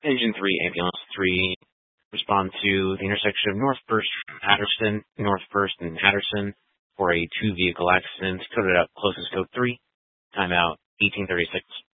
Engine 3, Ambulance 3, respond to the intersection of North 1st and Hatterson for a 2-vehicle accident. Coded up closest code 3. Timeout 1836.